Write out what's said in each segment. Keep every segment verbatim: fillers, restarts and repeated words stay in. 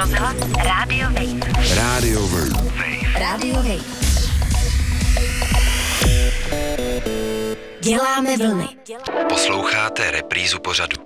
Rozhlas Rádio Wave. Rádio Wave. Rádio Wave. Děláme vlny. Posloucháte reprízu pořadu.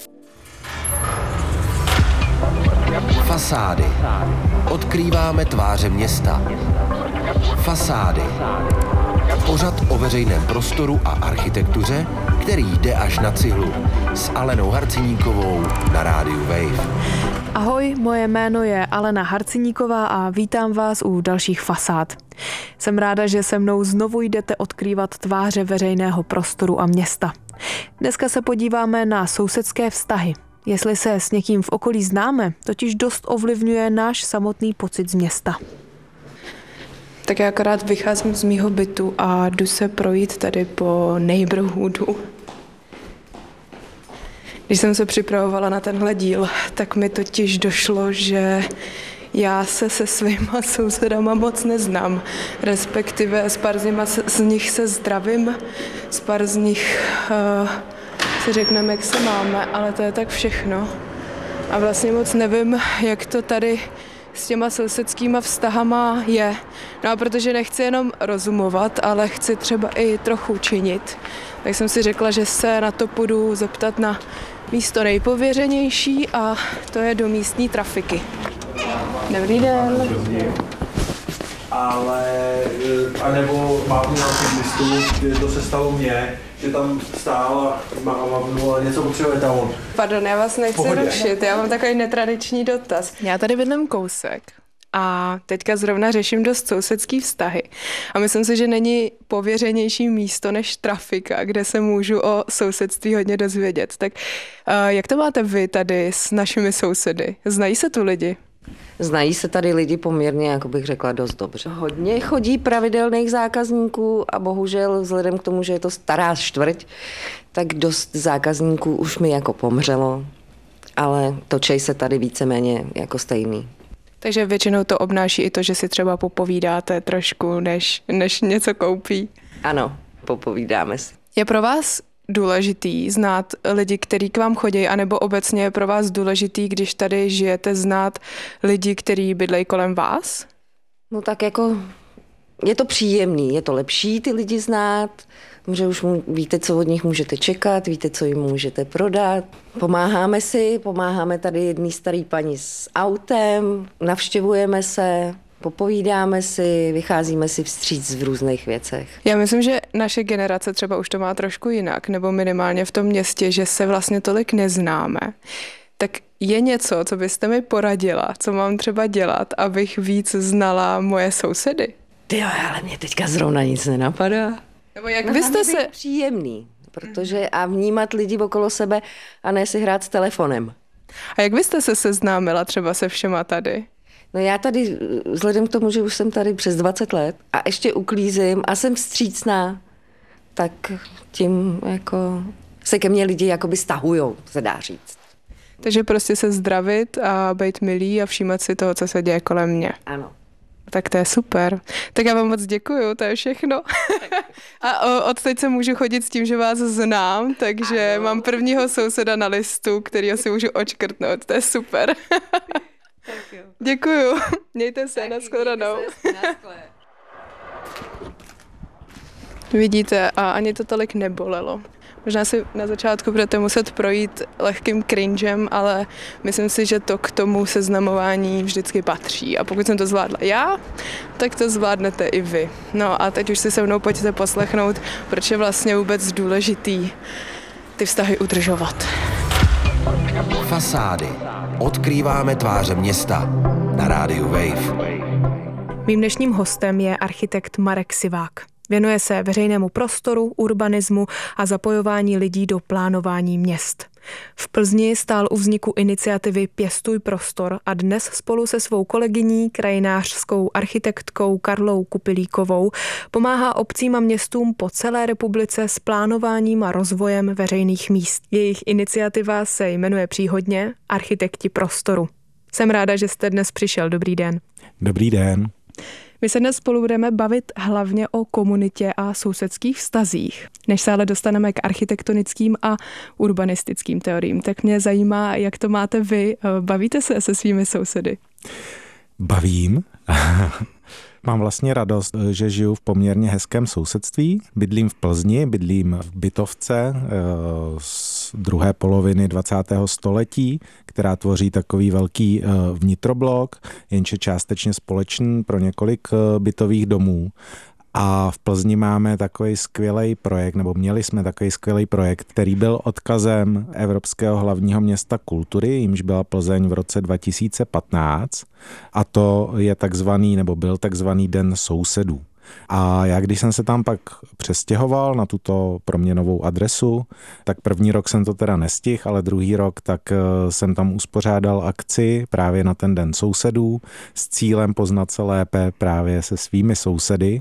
Fasády. Odkrýváme tváře města. Fasády. Pořad o veřejném prostoru a architektuře, který jde až na cihlu. S Alenou Harciníkovou na Rádiu Wave. Ahoj, moje jméno je Alena Harciníková a vítám vás u dalších fasád. Jsem ráda, že se mnou znovu jdete odkrývat tváře veřejného prostoru a města. Dneska se podíváme na sousedské vztahy. Jestli se s někým v okolí známe, totiž dost ovlivňuje náš samotný pocit z města. Tak já akorát vycházím z mýho bytu a jdu se projít tady po neighborhoodu. Když jsem se připravovala na tenhle díl, tak mi totiž došlo, že já se se svýma sousedama moc neznám. Respektive s pár z, nima, z nich se zdravím, s pár z nich uh, si řekneme, jak se máme, ale to je tak všechno. A vlastně moc nevím, jak to tady s těma sousedskýma vztahama je. No a protože nechci jenom rozumovat, ale chci třeba i trochu činit, tak jsem si řekla, že se na to půjdu zeptat na místo nejpověřenější a to je do místní trafiky. Dobrý den. Ale, anebo mám nějaký listu, kdy to se stalo mně, že tam stála a něco potřebuje tam on. Pardon, já vás nechci rušit, já mám takový netradiční dotaz. Já tady bydlím kousek a teďka zrovna řeším dost sousedský vztahy. A myslím si, že není pověřenější místo než trafika, kde se můžu o sousedství hodně dozvědět. Tak jak to máte vy tady s našimi sousedy? Znají se tu lidi? Znají se tady lidi poměrně, jako bych řekla, dost dobře. Hodně chodí pravidelných zákazníků a bohužel vzhledem k tomu, že je to stará čtvrť, tak dost zákazníků už mi jako pomřelo, ale točej se tady víceméně jako stejný. Takže většinou to obnáší i to, že si třeba popovídáte trošku, než, než něco koupí. Ano, popovídáme si. Je pro vás důležitý znát lidi, kteří k vám chodí, anebo obecně je pro vás důležitý, když tady žijete, znát lidi, kteří bydlejí kolem vás? No tak jako je to příjemný, je to lepší ty lidi znát, že už víte, co od nich můžete čekat, víte, co jim můžete prodat. Pomáháme si, pomáháme tady jedný starý paní s autem, navštěvujeme se, popovídáme si, vycházíme si vstříc v různých věcech. Já myslím, že naše generace třeba už to má trošku jinak, nebo minimálně v tom městě, že se vlastně tolik neznáme. Tak je něco, co byste mi poradila, co mám třeba dělat, abych víc znala moje sousedy? Tyjo, ale mě teďka zrovna nic nenapadá. Nebo jak no, byste se... být příjemný, protože a vnímat lidi okolo sebe a ne si hrát s telefonem. A jak byste se seznámila třeba se všema tady? No já tady, vzhledem k tomu, že už jsem tady přes dvacet let a ještě uklízím a jsem vstřícná, tak tím jako se ke mně lidi jakoby stahujou, se dá říct. Takže prostě se zdravit a být milý a všímat si toho, co se děje kolem mě. Ano. Tak to je super. Tak já vám moc děkuju, to je všechno. A od teď se můžu chodit s tím, že vás znám, takže ano. Mám prvního souseda na listu, kterýho si můžu odškrtnout, to je super. Tak jo. Děkuju. Mějte se, nashledanou. Vidíte, a ani to tolik nebolelo. Možná si na začátku budete muset projít lehkým cringem, ale myslím si, že to k tomu seznamování vždycky patří. A pokud jsem to zvládla já, tak to zvládnete i vy. No a teď už si se mnou pojďte poslechnout, proč je vlastně vůbec důležitý ty vztahy udržovat. Fasády. Odkrýváme tváře města na Rádiu Wave. Mým dnešním hostem je architekt Marek Sivák. Věnuje se veřejnému prostoru, urbanismu a zapojování lidí do plánování měst. V Plzni stál u vzniku iniciativy Pěstuj prostor a dnes spolu se svou kolegyní, krajinářskou architektkou Karlou Kupilíkovou pomáhá obcím a městům po celé republice s plánováním a rozvojem veřejných míst. Jejich iniciativa se jmenuje příhodně Architekti prostoru. Jsem ráda, že jste dnes přišel. Dobrý den. Dobrý den. My se dnes spolu budeme bavit hlavně o komunitě a sousedských vztazích. Než se ale dostaneme k architektonickým a urbanistickým teoriím, tak mě zajímá, jak to máte vy. Bavíte se se svými sousedy? Bavím. Mám vlastně radost, že žiju v poměrně hezkém sousedství. Bydlím v Plzni, bydlím v bytovce z druhé poloviny dvacátého století, která tvoří takový velký vnitroblok, jenže částečně společný pro několik bytových domů. A v Plzni máme takový skvělý projekt, nebo měli jsme takový skvělý projekt, který byl odkazem Evropského hlavního města kultury, jimž byla Plzeň v roce dva tisíce patnáct. A to je takzvaný, nebo byl takzvaný Den sousedů. A já, když jsem se tam pak přestěhoval na tuto pro mě novou adresu, tak první rok jsem to teda nestihl, ale druhý rok tak jsem tam uspořádal akci právě na ten Den sousedů s cílem poznat se lépe právě se svými sousedy.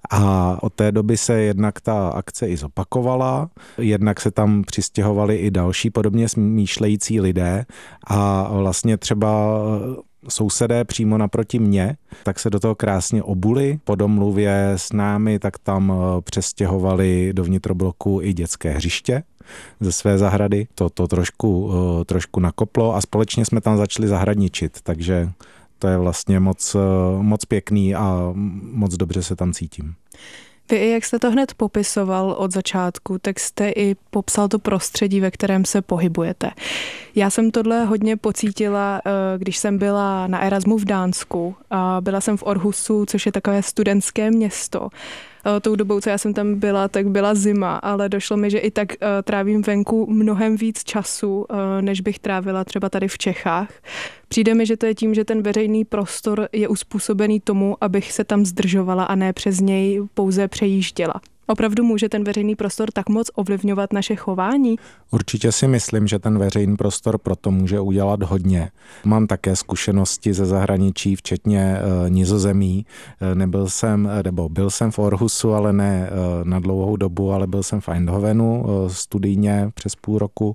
A od té doby se jednak ta akce i zopakovala, jednak se tam přistěhovali i další podobně smýšlející lidé a vlastně třeba sousedé přímo naproti mě, tak se do toho krásně obuli. Po domluvě s námi, tak tam přestěhovali do vnitrobloku i dětské hřiště ze své zahrady. To, to trošku, trošku nakoplo a společně jsme tam začali zahradničit, takže to je vlastně moc, moc pěkný a moc dobře se tam cítím. Vy, jak jste to hned popisoval od začátku, tak jste i popsal to prostředí, ve kterém se pohybujete. Já jsem tohle hodně pocítila, když jsem byla na Erasmu v Dánsku. Byla jsem v Orhusu, což je takové studentské město. Tou dobou, co já jsem tam byla, tak byla zima, ale došlo mi, že i tak trávím venku mnohem víc času, než bych trávila třeba tady v Čechách. Přijde mi, že to je tím, že ten veřejný prostor je uspůsobený tomu, abych se tam zdržovala a ne přes něj pouze přejížděla. Opravdu může ten veřejný prostor tak moc ovlivňovat naše chování? Určitě si myslím, že ten veřejný prostor proto může udělat hodně. Mám také zkušenosti ze zahraničí, včetně e, Nizozemí. E, nebyl jsem, nebo byl jsem v Orhusu, ale ne e, na dlouhou dobu, ale byl jsem v Eindhovenu e, studijně přes půl roku.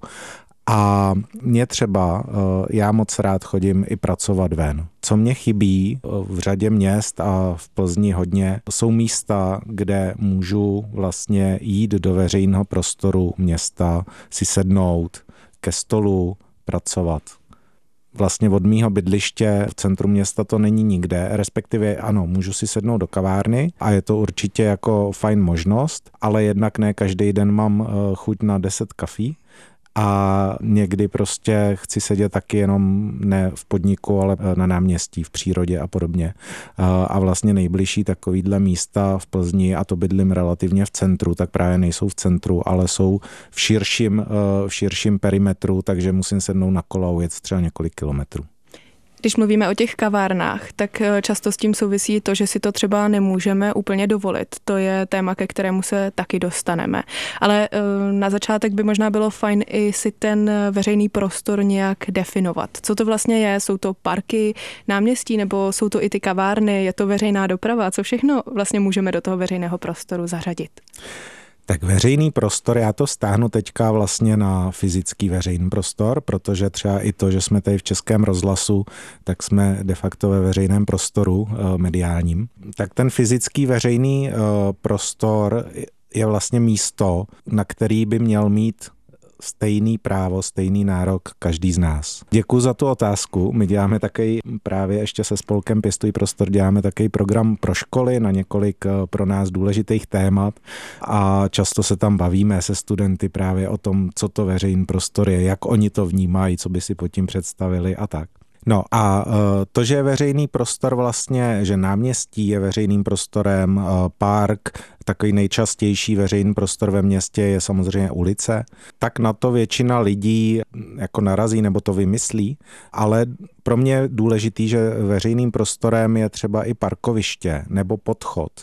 A mě třeba, já moc rád chodím i pracovat ven. Co mě chybí v řadě měst a v Plzni hodně, jsou místa, kde můžu vlastně jít do veřejného prostoru města, si sednout ke stolu, pracovat. Vlastně od mýho bydliště v centru města to není nikde, respektive ano, můžu si sednout do kavárny a je to určitě jako fajn možnost, ale jednak ne každý den mám chuť na deset kafí. A někdy prostě chci sedět taky jenom ne v podniku, ale na náměstí, v přírodě a podobně. A vlastně nejbližší takovýhle místa v Plzni, a to bydlím relativně v centru, tak právě nejsou v centru, ale jsou v širším, v širším perimetru, takže musím sednout na kola a ujet třeba několik kilometrů. Když mluvíme o těch kavárnách, tak často s tím souvisí to, že si to třeba nemůžeme úplně dovolit. To je téma, ke kterému se taky dostaneme. Ale na začátek by možná bylo fajn i si ten veřejný prostor nějak definovat. Co to vlastně je? Jsou to parky, náměstí, nebo jsou to i ty kavárny? Je to veřejná doprava? Co všechno vlastně můžeme do toho veřejného prostoru zařadit? Tak veřejný prostor, já to stáhnu teďka vlastně na fyzický veřejný prostor, protože třeba i to, že jsme tady v Českém rozhlasu, tak jsme de facto ve veřejném prostoru mediálním. Tak ten fyzický veřejný prostor je vlastně místo, na který by měl mít stejný právo, stejný nárok každý z nás. Děkuji za tu otázku. My děláme takový, právě ještě se spolkem Pěstuj prostor, děláme takový program pro školy na několik pro nás důležitých témat a často se tam bavíme se studenty právě o tom, co to veřejný prostor je, jak oni to vnímají, co by si pod tím představili a tak. No a to, že je veřejný prostor vlastně, že náměstí je veřejným prostorem, park, takový nejčastější veřejný prostor ve městě je samozřejmě ulice, tak na to většina lidí jako narazí nebo to vymyslí, ale pro mě je důležitý, že veřejným prostorem je třeba i parkoviště nebo podchod.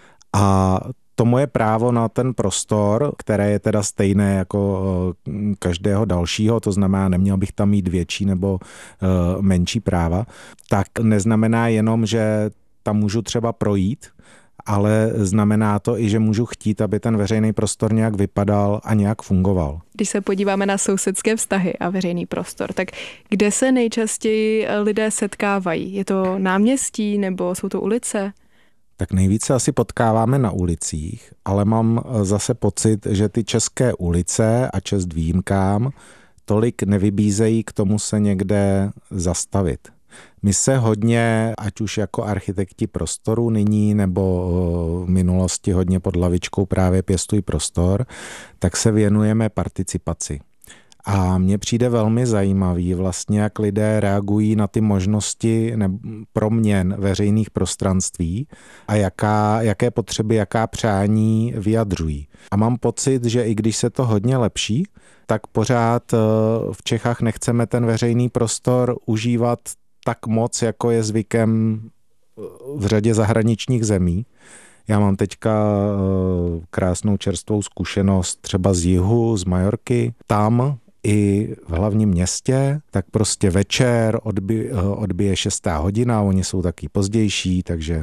A to moje právo na ten prostor, které je teda stejné jako každého dalšího, to znamená, neměl bych tam mít větší nebo menší práva, tak neznamená jenom, že tam můžu třeba projít, ale znamená to i, že můžu chtít, aby ten veřejný prostor nějak vypadal a nějak fungoval. Když se podíváme na sousedské vztahy a veřejný prostor, tak kde se nejčastěji lidé setkávají? Je to náměstí nebo jsou to ulice? Tak nejvíce asi potkáváme na ulicích, ale mám zase pocit, že ty české ulice, a čest výjimkám, tolik nevybízejí k tomu se někde zastavit. My se hodně, ať už jako architekti prostoru nyní, nebo v minulosti hodně pod lavičkou právě Pěstuj prostor, tak se věnujeme participaci. A mně přijde velmi zajímavý vlastně, jak lidé reagují na ty možnosti proměn veřejných prostranství a jaká, jaké potřeby, jaká přání vyjadřují. A mám pocit, že i když se to hodně lepší, tak pořád v Čechách nechceme ten veřejný prostor užívat tak moc, jako je zvykem v řadě zahraničních zemí. Já mám teďka krásnou čerstvou zkušenost třeba z jihu, z Majorky. Tam i v hlavním městě, tak prostě večer odby, odbije šestá hodina, oni jsou taky pozdější, takže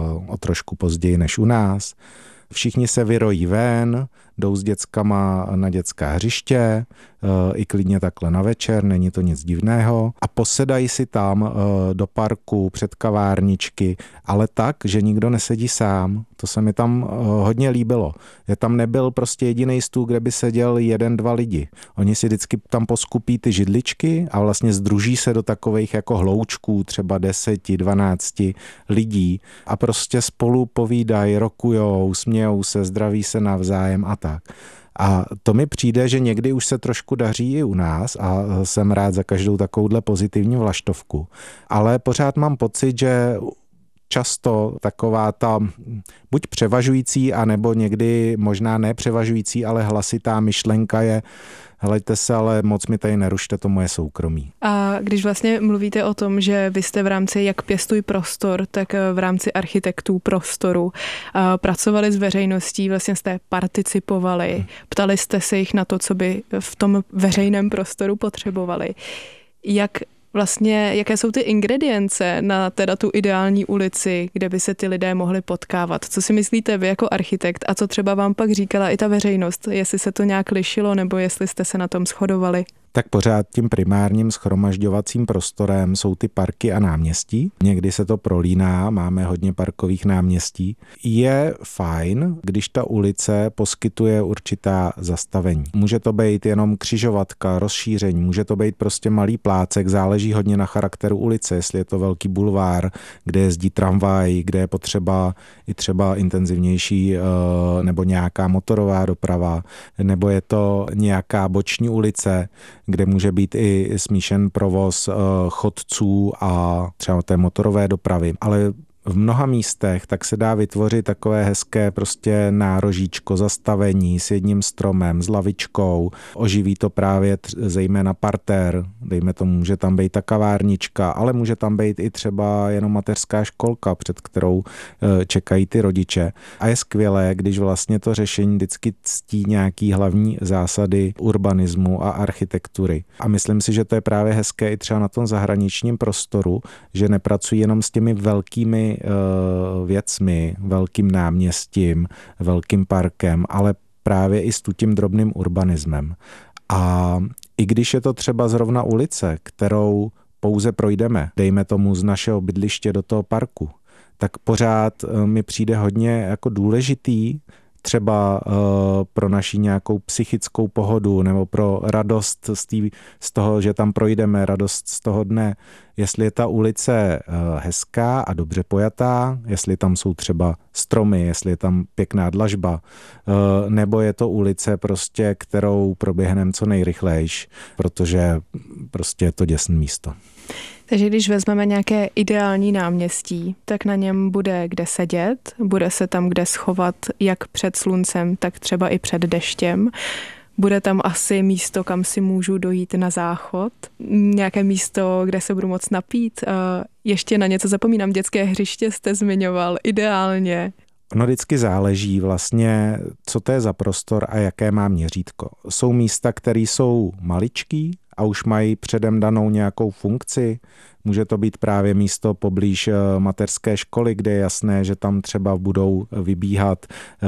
o trošku později než u nás. Všichni se vyrojí ven, jdou s dětskama na dětská hřiště, i klidně takhle na večer, není to nic divného. A posedají si tam do parku, před kavárničky, ale tak, že nikdo nesedí sám. To se mi tam hodně líbilo. Je tam nebyl prostě jediný stůl, kde by seděl jeden, dva lidi. Oni si vždycky tam poskupí ty židličky a vlastně združí se do takových jako hloučků, třeba deseti, dvanácti lidí a prostě spolu povídají, rokujou, smějou se, zdraví se navzájem a tak. A to mi přijde, že někdy už se trošku daří i u nás a jsem rád za každou takovouhle pozitivní vlaštovku. Ale pořád mám pocit, že často taková ta buď převažující, anebo někdy možná ne převažující, ale hlasitá myšlenka je: helejte se, ale moc mi tady nerušte to moje soukromí. A když vlastně mluvíte o tom, že vy jste v rámci jak Pěstuj prostor, tak v rámci architektů prostoru pracovali s veřejností, vlastně jste participovali, hmm. ptali jste se jich na to, co by v tom veřejném prostoru potřebovali. Jak vlastně, jaké jsou ty ingredience na teda tu ideální ulici, kde by se ty lidé mohli potkávat? Co si myslíte vy jako architekt a co třeba vám pak říkala i ta veřejnost? Jestli se to nějak lišilo nebo jestli jste se na tom shodovali? Tak pořád tím primárním shromažďovacím prostorem jsou ty parky a náměstí. Někdy se to prolíná, máme hodně parkových náměstí. Je fajn, když ta ulice poskytuje určitá zastavení. Může to být jenom křižovatka, rozšíření, může to být prostě malý plácek, záleží hodně na charakteru ulice, jestli je to velký bulvár, kde jezdí tramvaj, kde je potřeba i třeba intenzivnější nebo nějaká motorová doprava, nebo je to nějaká boční ulice, kde může být i smíšen provoz chodců a třeba té motorové dopravy. Ale v mnoha místech tak se dá vytvořit takové hezké prostě nárožíčko, zastavení s jedním stromem, s lavičkou. Oživí to právě tř- zejména parter, dejme tomu, může tam být ta kavárnička, ale může tam být i třeba jenom mateřská školka, před kterou e, čekají ty rodiče. A je skvělé, když vlastně to řešení vždycky ctí nějaký hlavní zásady urbanismu a architektury. A myslím si, že to je právě hezké i třeba na tom zahraničním prostoru, že nepracují jenom s těmi velkými věcmi, velkým náměstím, velkým parkem, ale právě i s tím drobným urbanismem. A i když je to třeba zrovna ulice, kterou pouze projdeme, dejme tomu z našeho bydliště do toho parku, tak pořád mi přijde hodně jako důležitý třeba uh, pro naši nějakou psychickou pohodu nebo pro radost z, tý, z toho, že tam projdeme, radost z toho dne, jestli je ta ulice uh, hezká a dobře pojatá, jestli tam jsou třeba stromy, jestli je tam pěkná dlažba, uh, nebo je to ulice prostě, kterou proběhneme co nejrychlejš, protože prostě je to děsné místo. Takže když vezmeme nějaké ideální náměstí, tak na něm bude kde sedět, bude se tam kde schovat jak před sluncem, tak třeba i před deštěm. Bude tam asi místo, kam si můžu dojít na záchod, nějaké místo, kde se budu moct napít. Ještě na něco zapomínám, dětské hřiště jste zmiňoval, ideálně. Ono vždycky záleží vlastně, co to je za prostor a jaké má měřítko. Jsou místa, které jsou maličký a už mají předem danou nějakou funkci. Může to být právě místo poblíž mateřské školy, kde je jasné, že tam třeba budou vybíhat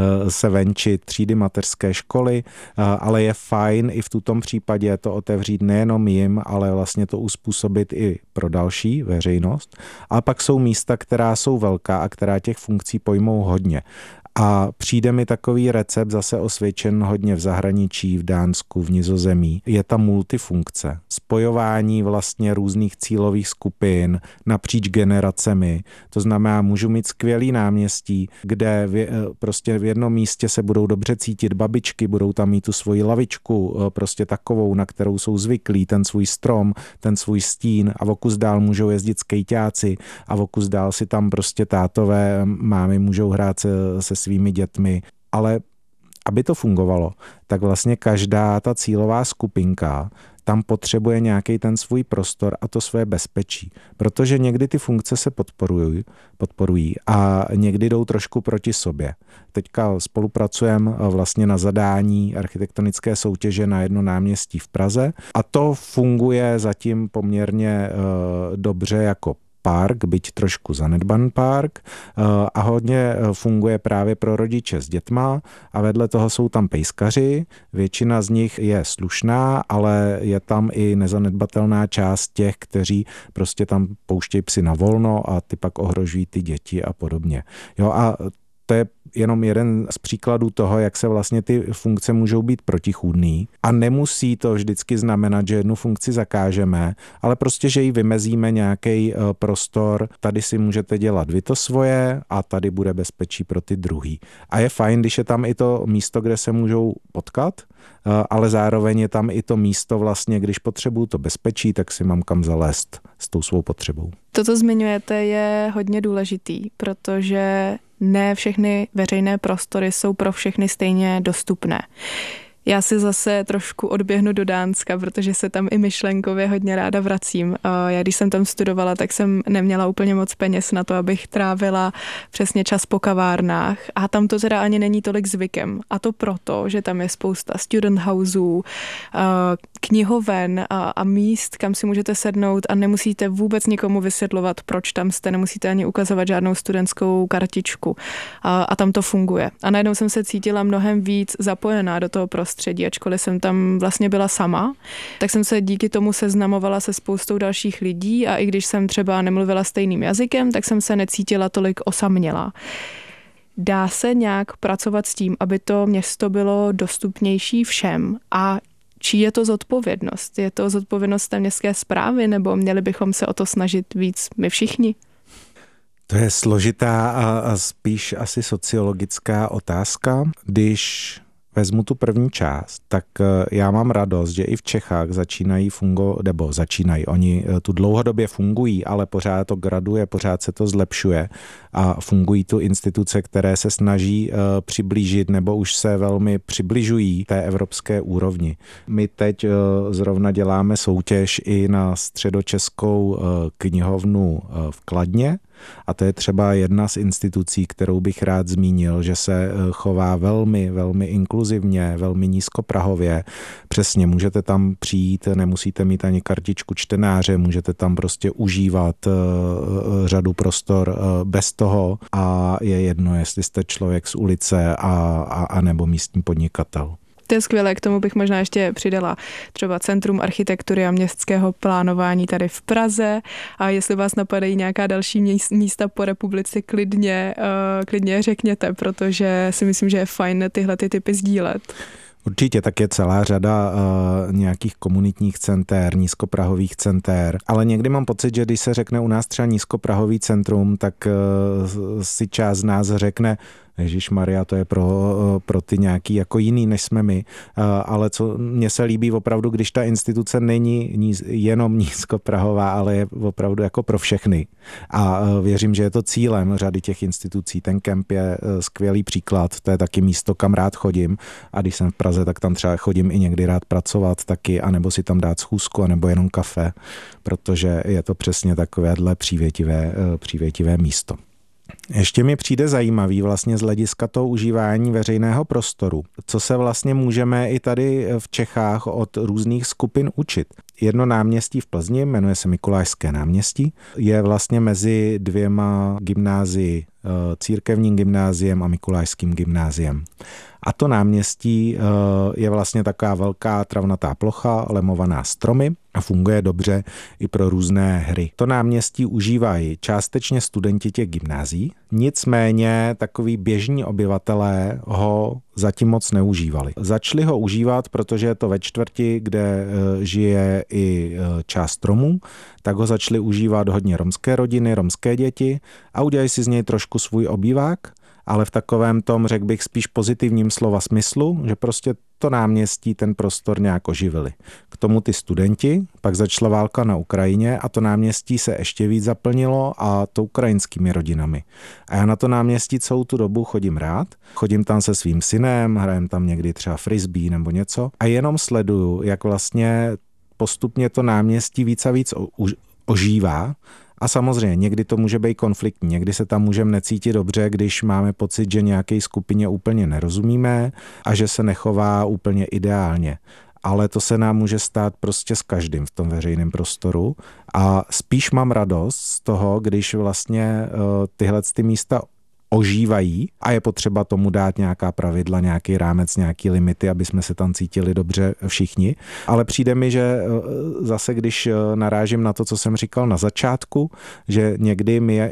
se venčit třídy mateřské školy, ale je fajn i v tutom případě to otevřít nejenom jim, ale vlastně to uspůsobit i pro další veřejnost. A pak jsou místa, která jsou velká a která těch funkcí pojmou hodně. A přijde mi takový recept zase osvědčen hodně v zahraničí, v Dánsku, v Nizozemí. Je ta multifunkce, spojování vlastně různých cílových skupin napříč generacemi. To znamená, můžu mít skvělý náměstí, kde v, prostě v jednom místě se budou dobře cítit babičky, budou tam mít tu svoji lavičku, prostě takovou, na kterou jsou zvyklí, ten svůj strom, ten svůj stín a v okus dál můžou jezdit skejťáci a v okus dál si tam prostě tátové, mámy můžou hrát se, se svými dětmi, ale aby to fungovalo, tak vlastně každá ta cílová skupinka tam potřebuje nějaký ten svůj prostor a to své bezpečí, protože někdy ty funkce se podporují, podporují a někdy jdou trošku proti sobě. Teďka spolupracujeme vlastně na zadání architektonické soutěže na jedno náměstí v Praze a to funguje zatím poměrně uh, dobře jako park, byť trošku zanedban park a hodně funguje právě pro rodiče s dětma a vedle toho jsou tam pejskaři, většina z nich je slušná, ale je tam i nezanedbatelná část těch, kteří prostě tam pouštějí psy na volno a ty pak ohrožují ty děti a podobně. Jo, a to je jenom jeden z příkladů toho, jak se vlastně ty funkce můžou být protichůdný. A nemusí to vždycky znamenat, že jednu funkci zakážeme, ale prostě, že jí vymezíme nějaký prostor. Tady si můžete dělat vy to svoje a tady bude bezpečí pro ty druhý. A je fajn, když je tam i to místo, kde se můžou potkat, ale zároveň je tam i to místo vlastně, když potřebuju to bezpečí, tak si mám kam zalézt s tou svou potřebou. To, co zmiňujete, je hodně důležitý, protože ne všechny veřejné prostory jsou pro všechny stejně dostupné. Já si zase trošku odběhnu do Dánska, protože se tam i myšlenkově hodně ráda vracím. Já když jsem tam studovala, tak jsem neměla úplně moc peněz na to, abych trávila přesně čas po kavárnách a tam to teda ani není tolik zvykem. A to proto, že tam je spousta student houseů, knihoven a míst, kam si můžete sednout a nemusíte vůbec nikomu vysvětlovat, proč tam jste, nemusíte ani ukazovat žádnou studentskou kartičku. A tam to funguje. A najednou jsem se cítila mnohem víc zapojená do toho prostředí. Ačkoliv jsem tam vlastně byla sama, tak jsem se díky tomu seznamovala se spoustou dalších lidí a i když jsem třeba nemluvila stejným jazykem, tak jsem se necítila tolik osamělá. Dá se nějak pracovat s tím, aby to město bylo dostupnější všem a čí je to zodpovědnost? Je to zodpovědnost té městské správy nebo měli bychom se o to snažit víc my všichni? To je složitá a, a spíš asi sociologická otázka. Když vezmu tu první část, tak já mám radost, že i v Čechách začínají fungovat, nebo začínají, oni tu dlouhodobě fungují, ale pořád to graduje, pořád se to zlepšuje a fungují tu instituce, které se snaží přiblížit nebo už se velmi přibližují té evropské úrovni. My teď zrovna děláme soutěž i na středočeskou knihovnu v Kladně, a to je třeba jedna z institucí, kterou bych rád zmínil, že se chová velmi, velmi inkluzivně, velmi nízkoprahově. Přesně, můžete tam přijít, nemusíte mít ani kartičku čtenáře, můžete tam prostě užívat řadu prostor bez toho a je jedno, jestli jste člověk z ulice a, a, a nebo místní podnikatel. To je skvělé, k tomu bych možná ještě přidala třeba Centrum architektury a městského plánování tady v Praze a jestli vás napadají nějaká další místa po republice, klidně, uh, klidně řekněte, protože si myslím, že je fajn tyhle ty typy sdílet. Určitě, tak je celá řada uh, nějakých komunitních center, nízkoprahových center, ale někdy mám pocit, že když se řekne u nás třeba nízkoprahový centrum, tak uh, si část z nás řekne, Ježišmarja, to je pro, pro ty nějaký jako jiný, než jsme my. Ale co mně se líbí opravdu, když ta instituce není níz, jenom nízkoprahová, ale je opravdu jako pro všechny. A věřím, že je to cílem řady těch institucí. Ten kemp je skvělý příklad, to je taky místo, kam rád chodím. A když jsem v Praze, tak tam třeba chodím i někdy rád pracovat taky, anebo si tam dát schůzku, anebo jenom kafe, protože je to přesně takovéhle přívětivé, přívětivé místo. Ještě mi přijde zajímavý vlastně z hlediska toho užívání veřejného prostoru, co se vlastně můžeme i tady v Čechách od různých skupin učit. Jedno náměstí v Plzni, jmenuje se Mikulášské náměstí, je vlastně mezi dvěma gymnázii, církevním gymnáziem a Mikulášským gymnáziem. A to náměstí je vlastně taková velká travnatá plocha, lemovaná stromy a funguje dobře i pro různé hry. To náměstí užívají částečně studenti těch gymnází, nicméně takový běžní obyvatelé ho zatím moc neužívali. Začali ho užívat, protože je to ve čtvrti, kde žije i část Romů, tak ho začali užívat hodně romské rodiny, romské děti a udělají si z něj trošku svůj obývák, ale v takovém tom, řekl bych, spíš pozitivním slova smyslu, že prostě to náměstí, ten prostor nějak oživili. K tomu ty studenti, pak začala válka na Ukrajině a to náměstí se ještě víc zaplnilo a to ukrajinskými rodinami. A já na to náměstí celou tu dobu chodím rád, chodím tam se svým synem, hrajem tam někdy třeba frisbee nebo něco a jenom sleduju, jak vlastně postupně to náměstí víc a víc ožívá. A samozřejmě někdy to může být konfliktní, někdy se tam můžeme necítit dobře, když máme pocit, že nějaké skupině úplně nerozumíme a že se nechová úplně ideálně. Ale to se nám může stát prostě s každým v tom veřejném prostoru a spíš mám radost z toho, když vlastně tyhle ty místa ožívají a je potřeba tomu dát nějaká pravidla, nějaký rámec, nějaký limity, aby jsme se tam cítili dobře všichni. Ale přijde mi, že zase, když narážím na to, co jsem říkal na začátku, že někdy my,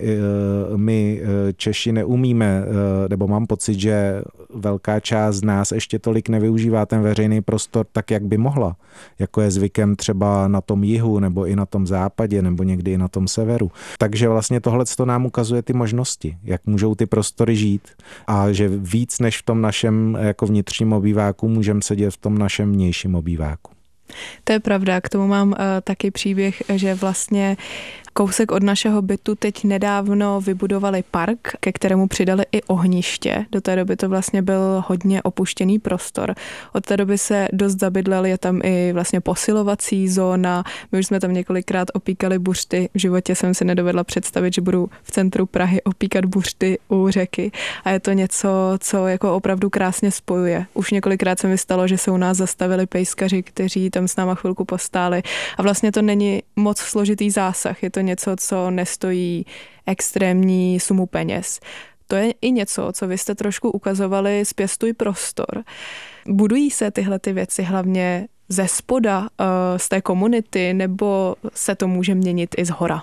my Češi neumíme, nebo mám pocit, že velká část z nás ještě tolik nevyužívá ten veřejný prostor tak, jak by mohla. Jako je zvykem třeba na tom jihu, nebo i na tom západě, nebo někdy i na tom severu. Takže vlastně tohle to nám ukazuje ty možnosti, jak můžou ty prostory žít a že víc než v tom našem jako vnitřním obýváku můžeme sedět v tom našem vnějším obýváku. To je pravda, k tomu mám uh, taky příběh, že vlastně kousek od našeho bytu teď nedávno vybudovali park, ke kterému přidali i ohniště. Do té doby to vlastně byl hodně opuštěný prostor. Od té doby se dost zabydlel, je tam i vlastně posilovací zóna. My už jsme tam několikrát opíkali buřty. V životě jsem si nedovedla představit, že budu v centru Prahy opíkat buřty u řeky. A je to něco, co jako opravdu krásně spojuje. Už několikrát se mi stalo, že se u nás zastavili pejskaři, kteří tam s náma chvilku postáli. A vlastně to není moc složitý zásah. Je to něco, co nestojí extrémní sumu peněz. To je i něco, co vy jste trošku ukazovali z Pěstuj prostor. Budují se tyhle ty věci hlavně ze spoda, z té komunity, nebo se to může měnit i zhora?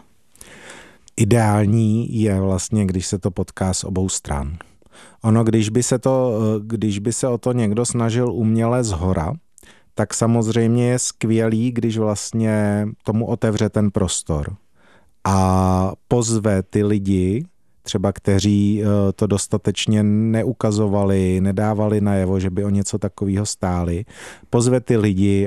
Ideální je vlastně, když se to potká z obou stran. Ono, když by se, to, když by se o to někdo snažil uměle zhora, tak samozřejmě je skvělý, když vlastně tomu otevře ten prostor a pozve ty lidi, třeba kteří to dostatečně neukazovali, nedávali najevo, že by o něco takového stáli, pozve ty lidi,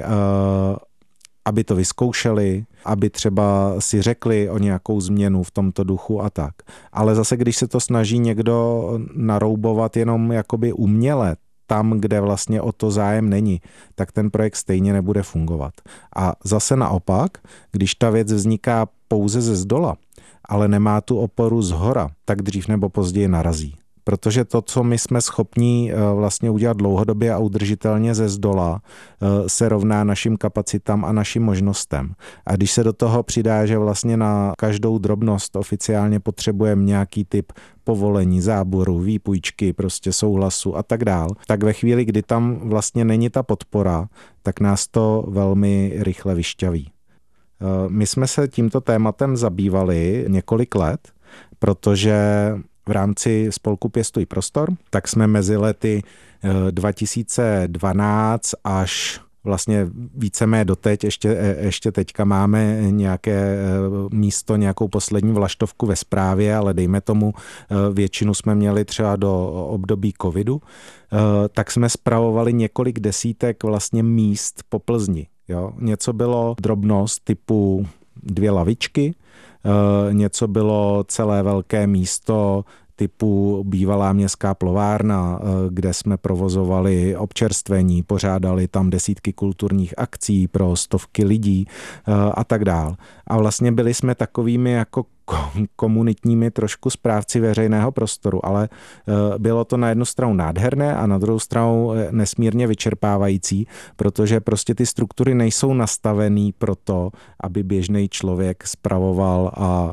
aby to vyzkoušeli, aby třeba si řekli o nějakou změnu v tomto duchu a tak. Ale zase, když se to snaží někdo naroubovat jenom jakoby uměle, tam, kde vlastně o to zájem není, tak ten projekt stejně nebude fungovat. A zase naopak, když ta věc vzniká pouze ze zdola, ale nemá tu oporu zhora, tak dřív nebo později narazí. Protože to, co my jsme schopní vlastně udělat dlouhodobě a udržitelně ze zdola, se rovná našim kapacitám a našim možnostem. A když se do toho přidá, že vlastně na každou drobnost oficiálně potřebujeme nějaký typ povolení, záboru, výpůjčky, prostě souhlasu a tak dál, tak ve chvíli, kdy tam vlastně není ta podpora, tak nás to velmi rychle vyšťaví. My jsme se tímto tématem zabývali několik let, protože v rámci spolku Pěstuj prostor, tak jsme mezi lety dva tisíce dvanáct až vlastně víceméně doteď, ještě, ještě teďka máme nějaké místo, nějakou poslední vlaštovku ve správě, ale dejme tomu, většinu jsme měli třeba do období covidu, tak jsme spravovali několik desítek vlastně míst po Plzni. Jo? Něco bylo drobnost typu dvě lavičky, něco bylo celé velké místo typu bývalá městská plovárna, kde jsme provozovali občerstvení, pořádali tam desítky kulturních akcí pro stovky lidí a tak dál. A vlastně byli jsme takovými jako komunitními trošku správci veřejného prostoru, ale bylo to na jednu stranu nádherné a na druhou stranu nesmírně vyčerpávající, protože prostě ty struktury nejsou nastavený pro to, aby běžný člověk spravoval a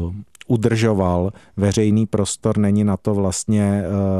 udržoval veřejný prostor, není na to vlastně e,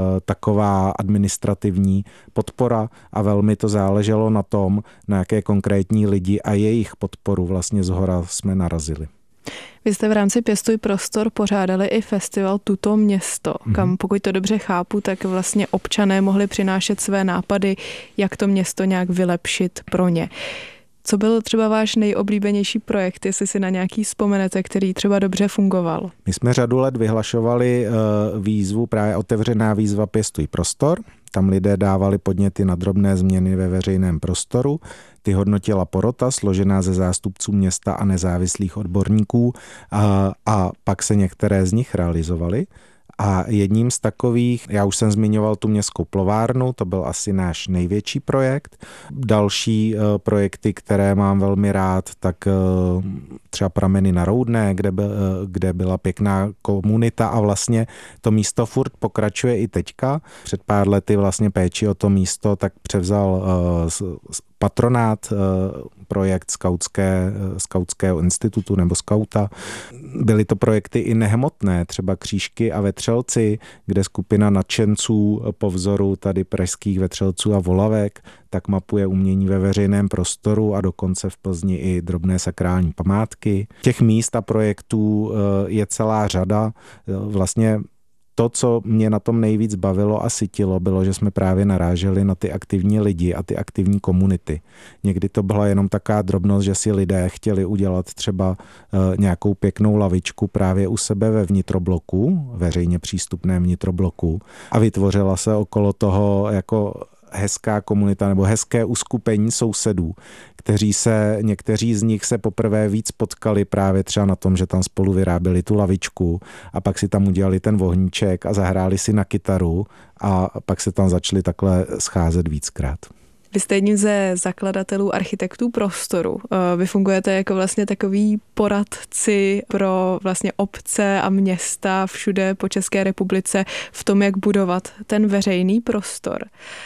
taková administrativní podpora a velmi to záleželo na tom, na jaké konkrétní lidi a jejich podporu vlastně zhora jsme narazili. Vy jste v rámci Pěstuj prostor pořádali i festival Tuto město, kam, pokud to dobře chápu, tak vlastně občané mohli přinášet své nápady, jak to město nějak vylepšit pro ně. Co byl třeba váš nejoblíbenější projekt, jestli si na nějaký vzpomenete, který třeba dobře fungoval? My jsme řadu let vyhlašovali výzvu, právě otevřená výzva Pěstuj prostor. Tam lidé dávali podněty na drobné změny ve veřejném prostoru. Ty hodnotila porota, složená ze zástupců města a nezávislých odborníků a, a pak se některé z nich realizovaly. A jedním z takových, já už jsem zmiňoval tu městskou plovárnu, to byl asi náš největší projekt. Další uh, projekty, které mám velmi rád, tak uh, třeba Prameny na Roudné, kde, by, uh, kde byla pěkná komunita a vlastně to místo furt pokračuje i teďka. Před pár lety vlastně péči o to místo tak převzal uh, patronát, projekt skautské, skautského institutu nebo skauta. Byly to projekty i nehmotné, třeba Křížky a Vetřelci, kde skupina nadšenců po vzoru tady pražských Vetřelců a Volavek tak mapuje umění ve veřejném prostoru a dokonce v Plzni i drobné sakrální památky. Těch míst a projektů je celá řada. Vlastně to, co mě na tom nejvíc bavilo a sytilo, bylo, že jsme právě naráželi na ty aktivní lidi a ty aktivní komunity. Někdy to byla jenom taková drobnost, že si lidé chtěli udělat třeba nějakou pěknou lavičku právě u sebe ve vnitrobloku, veřejně přístupném vnitrobloku a vytvořila se okolo toho jako hezká komunita nebo hezké uskupení sousedů, kteří se, někteří z nich se poprvé víc potkali právě třeba na tom, že tam spolu vyráběli tu lavičku a pak si tam udělali ten vohníček a zahráli si na kytaru a pak se tam začali takhle scházet víckrát. Vy jste jedním ze zakladatelů architektů prostoru. Vy fungujete jako vlastně takový poradci pro vlastně obce a města všude po České republice v tom, jak budovat ten veřejný prostor.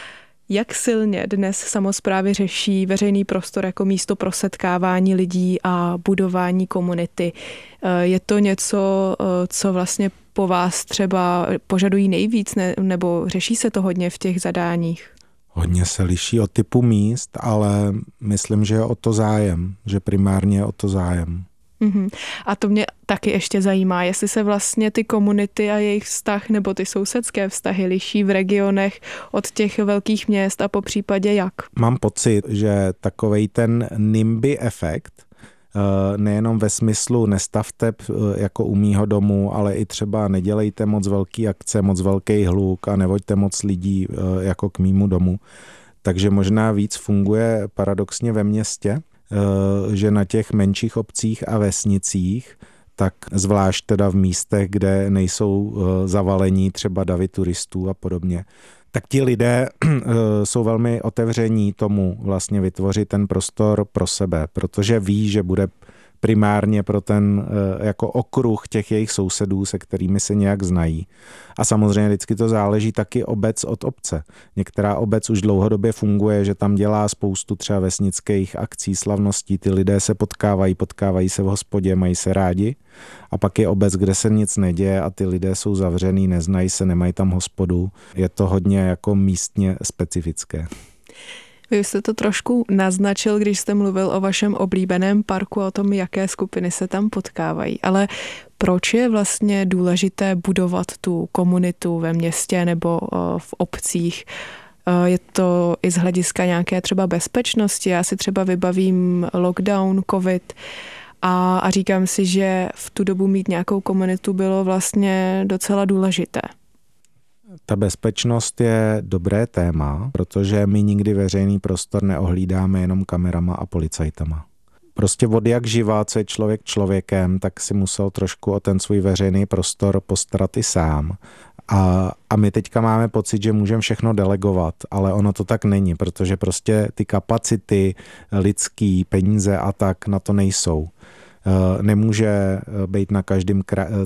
Jak silně dnes samosprávy řeší veřejný prostor jako místo pro setkávání lidí a budování komunity? Je to něco, co vlastně po vás třeba požadují nejvíc, ne, nebo řeší se to hodně v těch zadáních? Hodně se liší od typu míst, ale myslím, že je o to zájem, že primárně je o to zájem. Uhum. A to mě taky ještě zajímá, jestli se vlastně ty komunity a jejich vztah nebo ty sousedské vztahy liší v regionech od těch velkých měst a po případě jak? Mám pocit, že takovej ten NIMBY efekt, nejenom ve smyslu nestavte jako u mýho domu, ale i třeba nedělejte moc velký akce, moc velký hluk a nevoďte moc lidí jako k mýmu domu. Takže možná víc funguje paradoxně ve městě, že na těch menších obcích a vesnicích, tak zvlášť teda v místech, kde nejsou zavalení třeba davy turistů a podobně, tak ti lidé jsou velmi otevření tomu vlastně vytvořit ten prostor pro sebe, protože ví, že bude primárně pro ten jako okruh těch jejich sousedů, se kterými se nějak znají. A samozřejmě vždycky to záleží taky obec od obce. Některá obec už dlouhodobě funguje, že tam dělá spoustu třeba vesnických akcí, slavností, ty lidé se potkávají, potkávají se v hospodě, mají se rádi. A pak je obec, kde se nic neděje a ty lidé jsou zavřený, neznají se, nemají tam hospodu. Je to hodně jako místně specifické. Vy jste to trošku naznačil, když jste mluvil o vašem oblíbeném parku a o tom, jaké skupiny se tam potkávají. Ale proč je vlastně důležité budovat tu komunitu ve městě nebo v obcích? Je to i z hlediska nějaké třeba bezpečnosti? Já si třeba vybavím lockdown, covid a, a říkám si, že v tu dobu mít nějakou komunitu bylo vlastně docela důležité. Ta bezpečnost je dobré téma, protože my nikdy veřejný prostor neohlídáme jenom kamerama a policajtama. Prostě od jak živá, co je člověk člověkem, tak si musel trošku o ten svůj veřejný prostor postarat i sám. A, a my teďka máme pocit, že můžeme všechno delegovat, ale ono to tak není, protože prostě ty kapacity lidský, peníze a tak na to nejsou. Nemůže být na každém,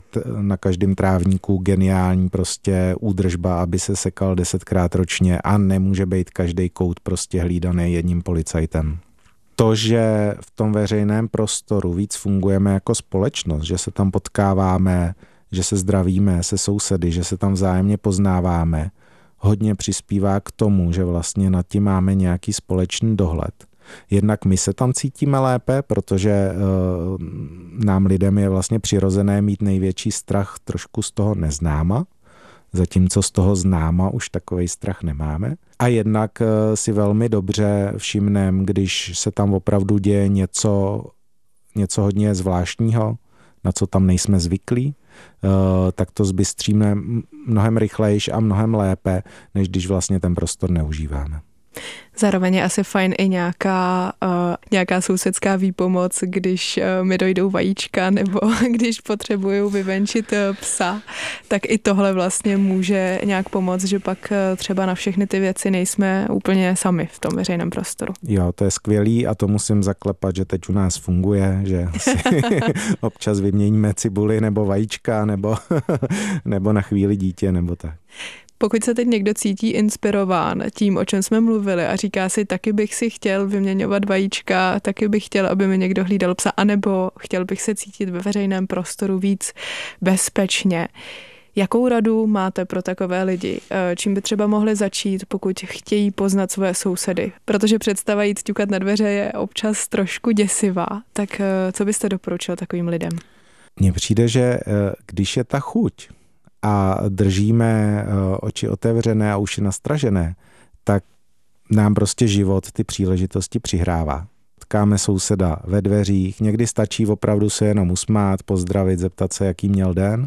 na každém trávníku geniální prostě údržba, aby se sekal desetkrát ročně a nemůže být každý kout prostě hlídaný jedním policajtem. To, že v tom veřejném prostoru víc fungujeme jako společnost, že se tam potkáváme, že se zdravíme se sousedy, že se tam vzájemně poznáváme, hodně přispívá k tomu, že vlastně nad tím máme nějaký společný dohled. Jednak my se tam cítíme lépe, protože uh, nám lidem je vlastně přirozené mít největší strach trošku z toho neznáma, zatímco z toho známa už takovej strach nemáme. A jednak uh, si velmi dobře všimneme, když se tam opravdu děje něco, něco hodně zvláštního, na co tam nejsme zvyklí, uh, tak to zbystříme mnohem rychlejš a mnohem lépe, než když vlastně ten prostor neužíváme. Zároveň je asi fajn i nějaká, uh, nějaká sousedská výpomoc, když uh, mi dojdou vajíčka nebo když potřebuju vyvenčit uh, psa, tak i tohle vlastně může nějak pomoct, že pak uh, třeba na všechny ty věci nejsme úplně sami v tom veřejném prostoru. Jo, to je skvělý a to musím zaklepat, že teď u nás funguje, že si občas vyměníme cibuli nebo vajíčka nebo, nebo na chvíli dítě nebo tak. Pokud se teď někdo cítí inspirován tím, o čem jsme mluvili a říká si, taky bych si chtěl vyměňovat vajíčka, taky bych chtěl, aby mi někdo hlídal psa, anebo chtěl bych se cítit ve veřejném prostoru víc bezpečně. Jakou radu máte pro takové lidi? Čím by třeba mohli začít, pokud chtějí poznat své sousedy? Protože představa jít ťukat na dveře je občas trošku děsivá. Tak co byste doporučil takovým lidem? Mně přijde, že když je ta chuť a držíme oči otevřené a uši nastražené, tak nám prostě život ty příležitosti přihrává. Potkáme souseda ve dveřích, někdy stačí opravdu se jenom usmát, pozdravit, zeptat se, jaký měl den.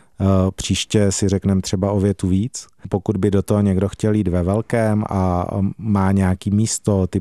Příště si řekneme třeba o větu víc. Pokud by do toho někdo chtěl jít ve velkém a má nějaký místo typu